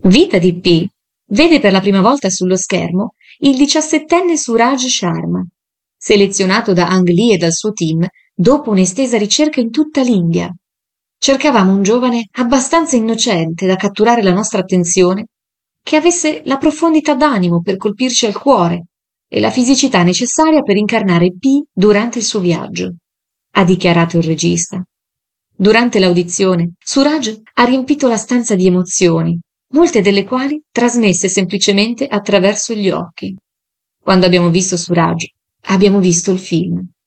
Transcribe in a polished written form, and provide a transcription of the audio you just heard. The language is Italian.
Vita di P vede per la prima volta sullo schermo il 17enne Suraj Sharma, selezionato da Ang Lee e dal suo team dopo un'estesa ricerca in tutta l'India. Cercavamo un giovane abbastanza innocente da catturare la nostra attenzione, che avesse la profondità d'animo per colpirci al cuore e la fisicità necessaria per incarnare P durante il suo viaggio, ha dichiarato il regista. Durante l'audizione, Suraj ha riempito la stanza di emozioni, molte delle quali trasmesse semplicemente attraverso gli occhi. Quando abbiamo visto Suraj, abbiamo visto il film.